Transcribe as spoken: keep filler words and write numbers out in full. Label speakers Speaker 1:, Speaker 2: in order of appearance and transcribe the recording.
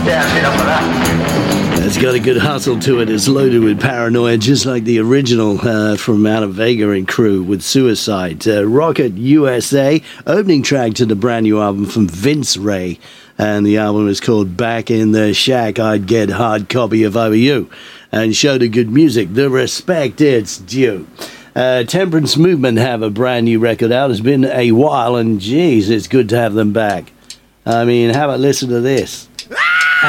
Speaker 1: Yeah, I've been up for that.
Speaker 2: It's got a good hustle to it. It's loaded with paranoia, just like the original uh, from Out of Vega and crew with Suicide. Uh, Rocket U S A, opening track to the brand new album from Vince Ray. And the album is called Back in the Shack. I'd get hard copy if I were you. And show the good music the respect it's due. Uh, Temperance Movement have a brand new record out. It's been a while, and geez, it's good to have them back. I mean, have a listen to this.